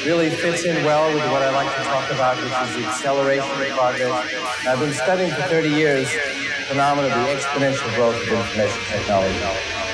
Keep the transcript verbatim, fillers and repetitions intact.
really fits in well with what I like to talk about, which is the acceleration of progress. I've been studying for thirty years the phenomenon of the exponential growth of information technology.